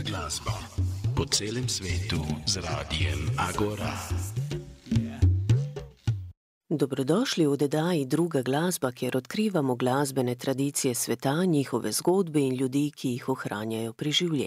glasba po celem svetu z radijem Agora. Dobrodošli v oddaji Druga glasba, kjer odkrivamo glasbene tradicije sveta, njihove zgodbe in ljudi, ki jih ohranjajo pri življenju.